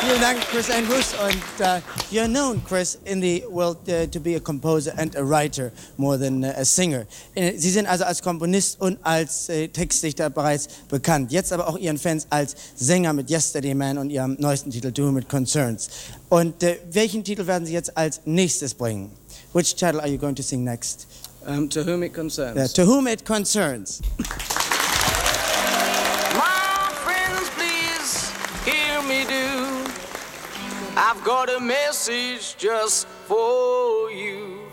Vielen Dank, Chris Angus. Und you're known, Chris, in the world to be a composer and a writer more than a singer. Sie sind also als Komponist und als Textdichter bereits bekannt. Jetzt aber auch Ihren Fans als Sänger mit Yesterday Man und Ihrem neuesten Titel To Whom It Concerns. Und welchen Titel werden Sie jetzt als nächstes bringen? Which title are you going to sing next? To Whom It Concerns. Yeah, To Whom It Concerns. My friends, please hear me do. I've got a message just for you.